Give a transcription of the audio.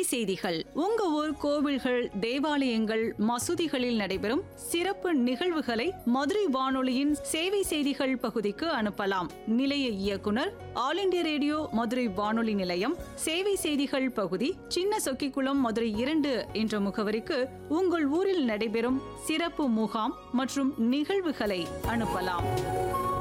செய்திகள். உங்க ஊர் கோவில்கள், தேவாலயங்கள், மசூதிகளில் நடைபெறும் சிறப்பு நிகழ்வுகளை மதுரை வானொலியின் சேவை செய்திகள் பகுதிக்கு அனுப்பலாம். நிலைய இயக்குனர், ஆல் இண்டியா ரேடியோ மதுரை வானொலி நிலையம், சேவை செய்திகள் பகுதி, சின்ன சொக்கிக்குளம், மதுரை 2 என்ற முகவரிக்கு உங்கள் ஊரில் நடைபெறும் சிறப்பு முகாம் மற்றும் நிகழ்வுகளை அனுப்பலாம்.